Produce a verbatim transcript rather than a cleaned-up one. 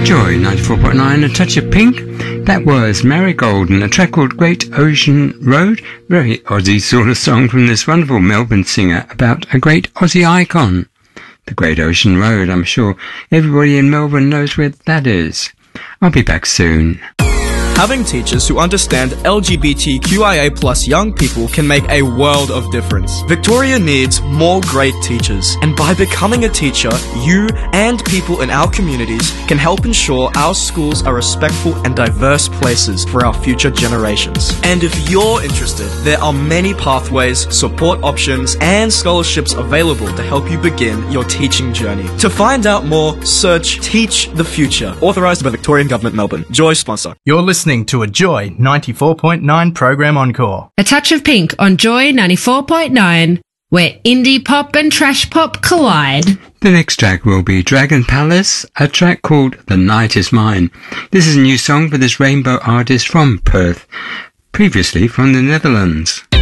Joy ninety-four point nine, A Touch of Pink. That was Marigold and a track called Great Ocean Road. Very Aussie sort of song from this wonderful Melbourne singer about a great Aussie icon. The Great Ocean Road, I'm sure everybody in Melbourne knows where that is. I'll be back soon. Having teachers who understand L G B T Q I A plus young people can make a world of difference. Victoria needs more great teachers, and by becoming a teacher, you and people in our communities can help ensure our schools are respectful and diverse places for our future generations. And if you're interested, there are many pathways, support options, and scholarships available to help you begin your teaching journey. To find out more, search Teach the Future, authorised by Victorian Government Melbourne. Joy sponsor. You're listening to a Joy ninety-four point nine program encore. A Touch of Pink on Joy ninety-four point nine, where indie pop and trash pop collide. The next track will be Dragon Palace, a track called The Night Is Mine. This is a new song for this rainbow artist from Perth, previously from the Netherlands.